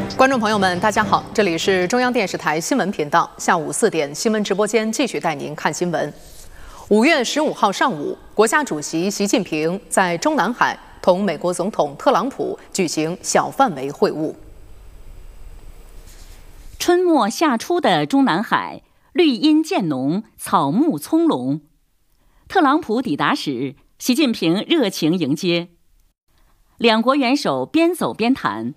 观众朋友们，大家好，这里是中央电视台新闻频道，下午4点新闻直播间继续带您看新闻。5月15号上午，国家主席习近平在中南海同美国总统特朗普举行小范围会晤。 春末夏初的中南海，绿荫渐浓，草木葱茏。特朗普抵达时，习近平热情迎接，两国元首边走边谈，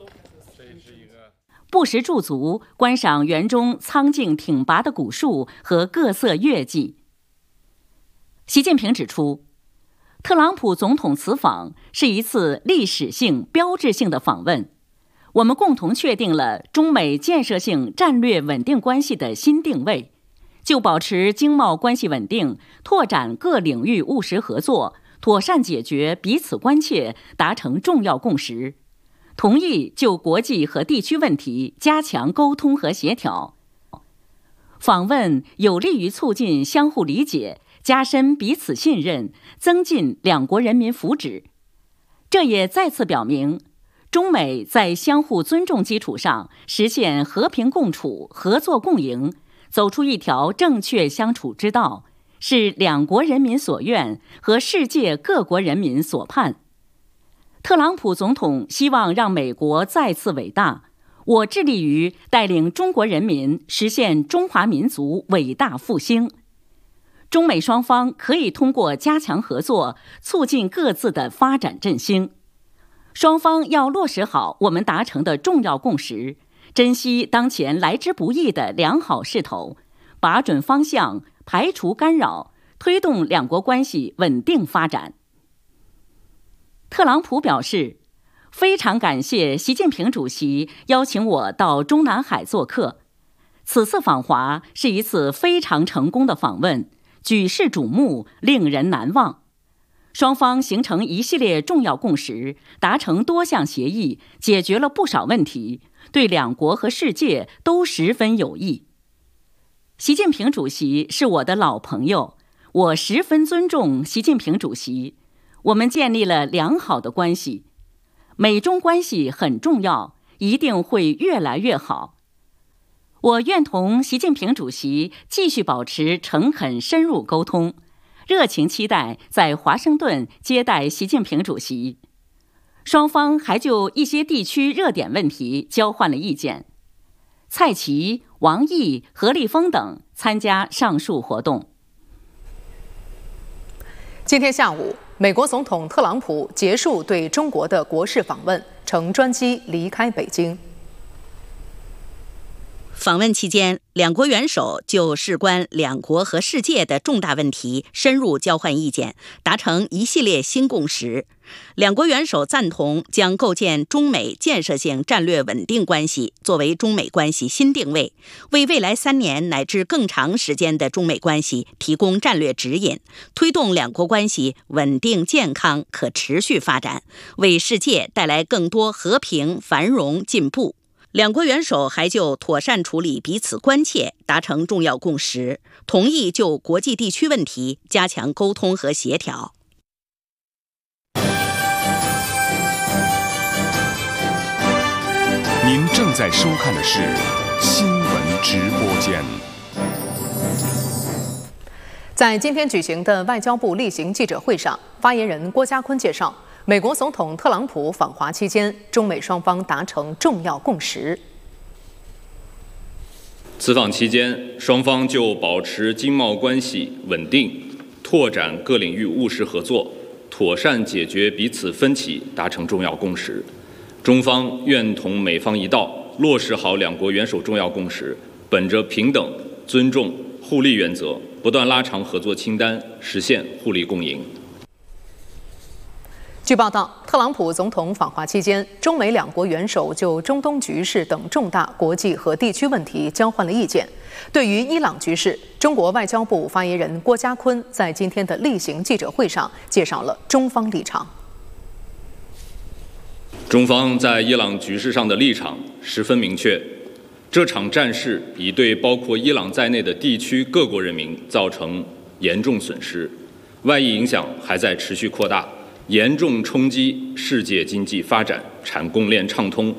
不时驻足观赏园中苍劲挺拔的古树和各色月季。习近平指出，特朗普总统此访是一次历史性、标志性的访问，我们共同确定了中美建设性战略稳定关系的新定位，就保持经贸关系稳定、拓展各领域务实合作、妥善解决彼此关切达成重要共识，同意就国际和地区问题加强沟通和协调。访问有利于促进相互理解，加深彼此信任，增进两国人民福祉。这也再次表明，中美在相互尊重基础上实现和平共处、合作共赢，走出一条正确相处之道，是两国人民所愿和世界各国人民所盼。特朗普总统希望让美国再次伟大，我致力于带领中国人民实现中华民族伟大复兴。中美双方可以通过加强合作，促进各自的发展振兴。双方要落实好我们达成的重要共识，珍惜当前来之不易的良好势头，把准方向，排除干扰，推动两国关系稳定发展。特朗普表示，非常感谢习近平主席邀请我到中南海做客，此次访华是一次非常成功的访问，举世瞩目，令人难忘。双方形成一系列重要共识，达成多项协议，解决了不少问题，对两国和世界都十分有益。习近平主席是我的老朋友，我十分尊重习近平主席，我们建立了良好的关系。美中关系很重要，一定会越来越好。我愿同习近平主席继续保持诚恳深入沟通，热情期待在华盛顿接待习近平主席。双方还就一些地区热点问题交换了意见。蔡奇、王毅、何立峰等参加上述活动。 今天下午，美国总统特朗普结束对中国的国事访问，乘专机离开北京。 访问期间，两国元首就事关两国和世界的重大问题深入交换意见，达成一系列新共识。两国元首赞同将构建中美建设性战略稳定关系作为中美关系新定位，为未来3年乃至更长时间的中美关系提供战略指引，推动两国关系稳定、健康、可持续发展，为世界带来更多和平、繁荣、进步。两国元首还就妥善处理彼此关切达成重要共识，同意就国际地区问题加强沟通和协调。 您正在收看的是新闻直播间。 在今天举行的外交部例行记者会上，发言人郭家坤介绍，美国总统特朗普访华期间，中美双方达成重要共识。 此访期间，双方就保持经贸关系稳定、拓展各领域务实合作、妥善解决彼此分歧达成重要共识。中方愿同美方一道，落实好两国元首重要共识，本着平等、尊重、互利原则，不断拉长合作清单，实现互利共赢。 据报道，特朗普总统访华期间，中美两国元首就中东局势等重大国际和地区问题交换了意见。对于伊朗局势，中国外交部发言人郭家坤在今天的例行记者会上介绍了中方立场。 中方在伊朗局势上的立场十分明确，这场战事已对包括伊朗在内的地区各国人民造成严重损失，外溢影响还在持续扩大，严重冲击世界经济发展、产供链畅通、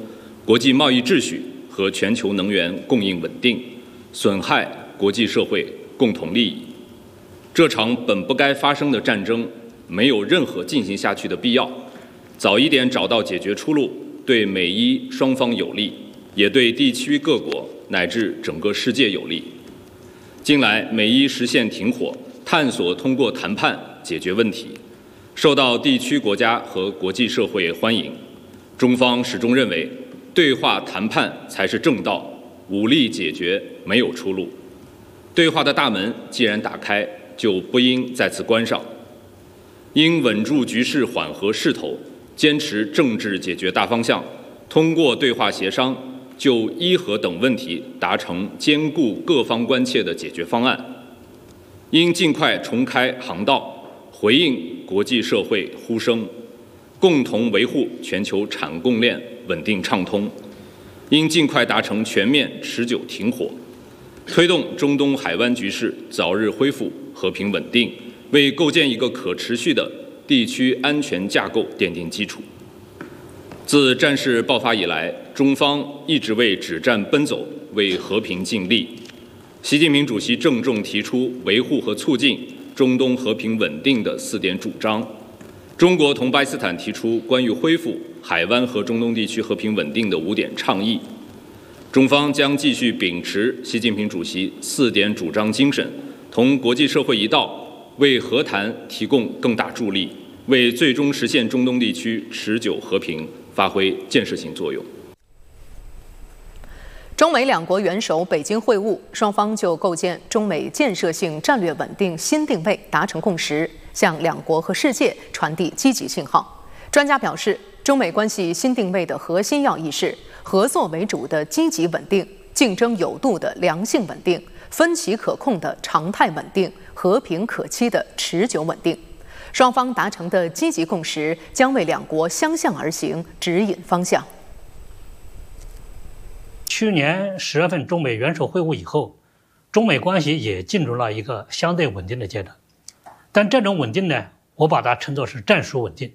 国际贸易秩序和全球能源供应稳定，损害国际社会共同利益。这场本不该发生的战争没有任何进行下去的必要，早一点找到解决出路，对美伊双方有利，也对地区各国乃至整个世界有利。近来，美伊实现停火，探索通过谈判解决问题，受到地区国家和国际社会欢迎。中方始终认为，对话谈判才是正道，武力解决没有出路。对话的大门既然打开，就不应再次关上。应稳住局势缓和势头，坚持政治解决大方向，通过对话协商，就伊核等问题达成兼顾各方关切的解决方案。应尽快重开航道，回应国际社会呼声，共同维护全球产供链稳定畅通。应尽快达成全面持久停火，推动中东海湾局势早日恢复和平稳定，为构建一个可持续的地区安全架构奠定基础。自战事爆发以来，中方一直为止战奔走，为和平尽力。习近平主席郑重提出维护和促进中东和平稳定的4点主张。中国同巴基斯坦提出关于恢复海湾和中东地区和平稳定的5点倡议。中方将继续秉持习近平主席4点主张精神，同国际社会一道，为和谈提供更大助力，为最终实现中东地区持久和平发挥建设性作用。 中美两国元首北京会晤，双方就构建中美建设性战略稳定新定位达成共识，向两国和世界传递积极信号。专家表示，中美关系新定位的核心要义是合作为主的积极稳定、竞争有度的良性稳定、分歧可控的常态稳定、和平可期的持久稳定。双方达成的积极共识将为两国相向而行指引方向。 去年10月份中美元首会晤以后，中美关系也进入了一个相对稳定的阶段。但这种稳定呢，我把它称作是战术稳定。